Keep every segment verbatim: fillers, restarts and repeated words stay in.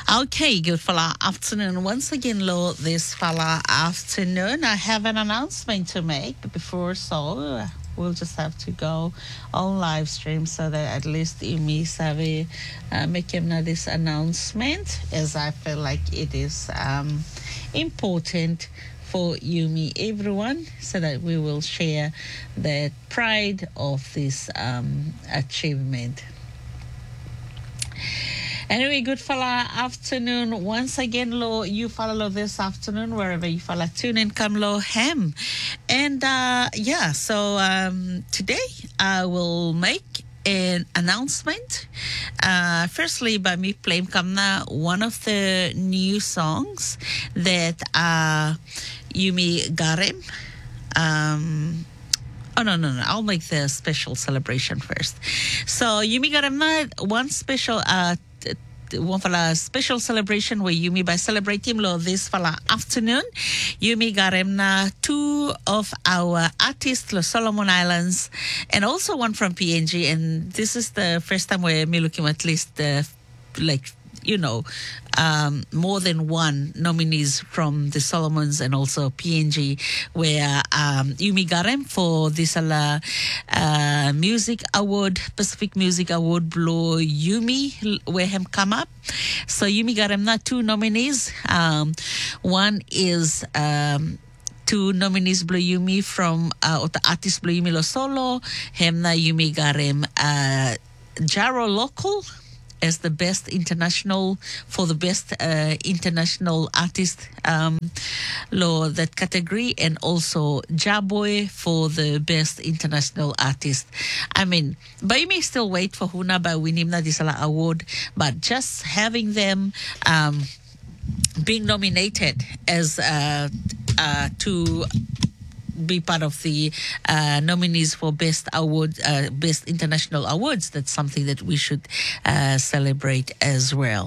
Okay, good fella afternoon. Once again, Lord, this fella afternoon, I have an announcement to make before, so we'll just have to go on live stream so that at least you may sabi uh, make him know this announcement, as I feel like it is um, important for you, me, everyone, so that we will share the pride of this um, achievement. Anyway, good fella afternoon. Once again, lo, you follow this afternoon, wherever you follow, tune in, come lo, hem. And uh, yeah, so um, today I will make an announcement. Uh, firstly, by me playing Kamna, one of the new songs that uh, Yumi Garem. Um, Oh, no, no, no. I'll make the special celebration first. So, Yumi Garem, one special, uh, one fala special celebration where Yumi by celebrating lo this fala afternoon. Yumi Garem two of our artists, Los Solomon Islands, and also one from P N G. And this is the first time where me looking at least uh, like, you know, um, more than one nominees from the Solomons and also P N G, where um, Yumi Garem for this uh, uh, music award, Pacific Music Award, blow Yumi, where him come up. So Yumi Garem na two nominees. Um, one is um, two nominees blow Yumi from uh, the artist blow Yumi Lo Solo, him na Yumi Garem uh, Jaro Local as the best international, for the best uh, international artist um, law that category, and also Jaboy for the best international artist. I mean, but you may still wait for Huna by winning na Disala award, but just having them um, being nominated as uh, uh, to be part of the uh, nominees for best award, uh, best international awards. That's something that we should uh, celebrate as well.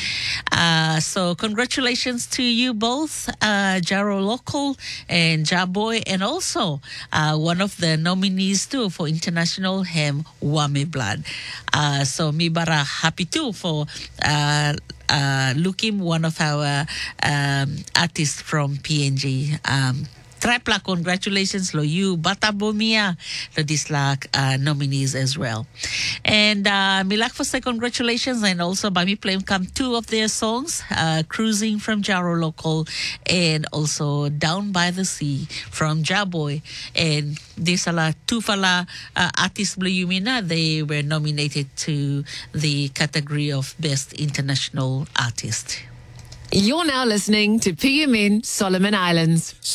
Uh, so congratulations to you both, uh, Jaro Local and Jaboy, and also uh, one of the nominees too for international hem Wame Blood. Uh, so mi bara happy too for uh, uh, looking one of our um, artists from P N G. Um, Tripla, congratulations, lo you, Batabomia, lo dislak uh, nominees as well. And uh, Milak for say congratulations, and also by me playing come two of their songs, uh, Cruising from Jaro Local, and also Down by the Sea from Jaboy. And these are two fala uh, artists blue Yumina, they were nominated to the category of Best International Artist. You're now listening to P M N Solomon Islands.